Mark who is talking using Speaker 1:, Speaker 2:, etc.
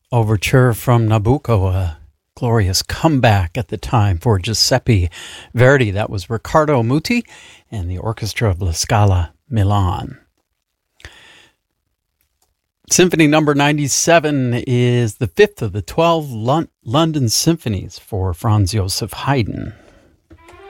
Speaker 1: Overture from Nabucco, a glorious comeback at the time for Giuseppe Verdi. That was Riccardo Muti and the orchestra of La Scala Milan. Symphony number 97 is the fifth of the 12 London symphonies for Franz Joseph Haydn.